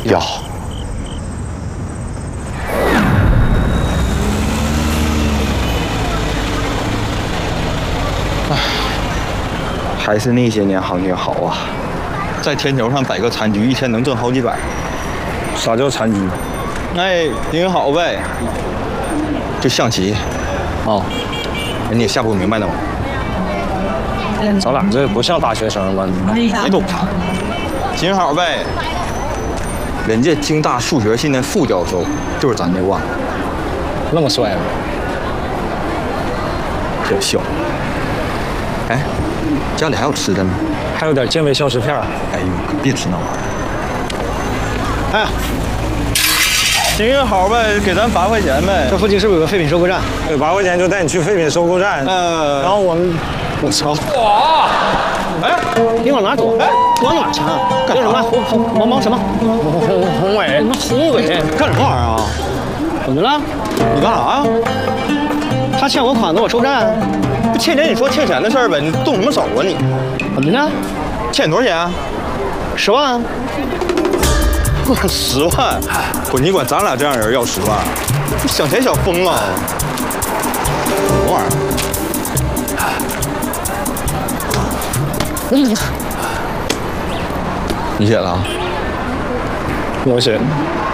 要。唉，还是那些年行情好啊，在天桥上摆个残局，一天能挣好几百。 啥叫残局？ 哎，挺好呗，就象棋。哦，你也下不明白呢吗？ 咱俩这不像大学生吗？ 谁都怕。挺好呗。人家京大数学系那副教授就是咱这挂， 那么帅吗？ 这小。哎，家里还有吃的吗？ 还有点健胃消食片。 哎呦，可别吃那玩意儿。哎，挺好呗，给咱8块钱呗。 这附近是不是有个废品收购站？对，8块钱就带你去废品收购站。然后我们，我操！ 哇！哎， 你往哪躲？哎，往哪去啊？干什么？忙什么？宏伟，什么宏伟？ 干什么玩意儿啊？ 怎么了？ 你干啥呀？ 他欠我款子，我收债。 不欠钱，你说欠钱的事儿呗，你动什么手啊你？ 怎么的？ 欠多少钱啊 10万。 10万？不，你管咱俩这样人要10万？你想钱想疯了？什么玩意儿？你写的啊？ 我写。